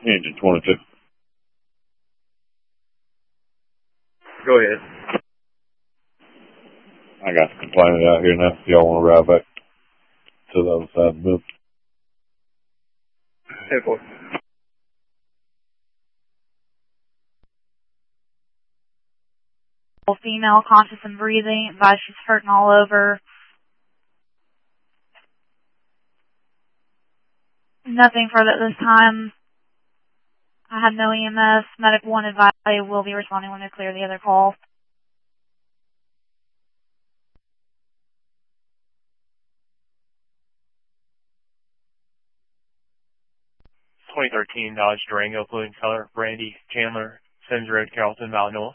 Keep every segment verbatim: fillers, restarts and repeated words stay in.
Engine twenty-two. Go ahead. I got the complainant out here now. If y'all want to ride back to the other side of the building. ten four. Female, conscious and breathing. Advised she's hurting all over. Nothing further at this time. I have no E M S. Medic one advised they will be responding when they clear the other call. twenty thirteen Dodge Durango, blue in color, Brandy Chandler, Sims Road, Carrollton, Valley North.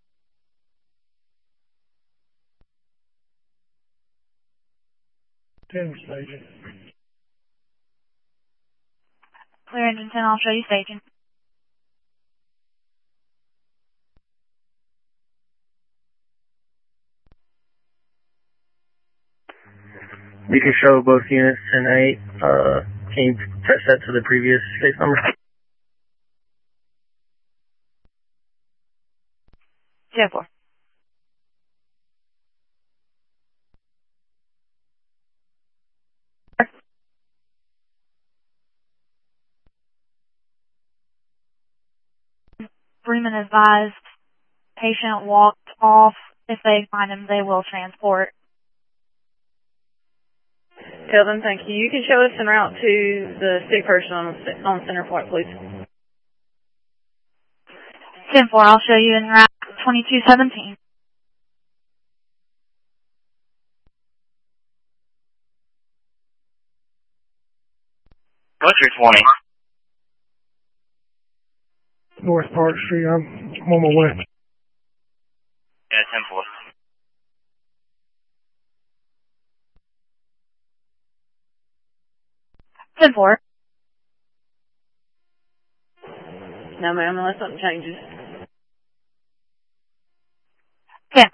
ten station. Clear engine ten, I'll show you staging. You can show both units ten eight. Uh, can you touch that to the previous case number? ten four. Freeman advised patient walked off. If they find him, they will transport. Tell them thank you. You can show us en route to the sick person on, on center point, please. ten four, I'll show you en route twenty-two seventeen. What's your twenty? North Park Street. I'm, I'm on my way. Yeah, ten four. ten four. No, ma'am, unless something changes. ten.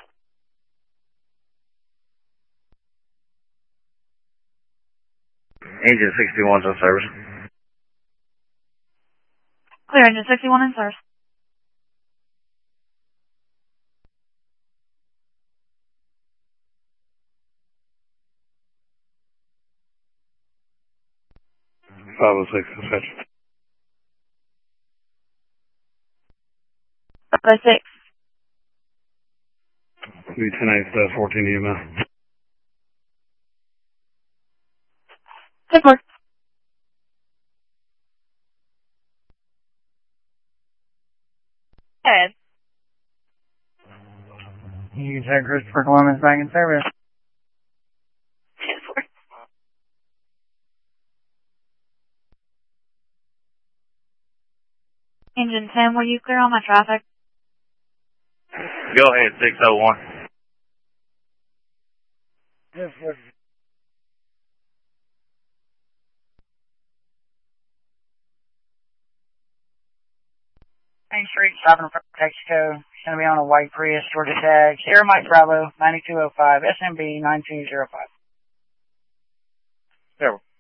Engine sixty-one's in service. Clear engine sixty-one in service. five oh six, dispatch. five oh six. Be ten eight, fourteen E M S. ten four. Head. You can check Christopher Columbus back in service. ten four. Engine ten, were you clear on my traffic? Go ahead, six oh one. Yes, sir. Main Street, stopping for Texaco. Going to be on a white Prius, Georgia tag. Sierra Mike Bravo, ninety-two oh five, S M B nine two zero five. Yeah.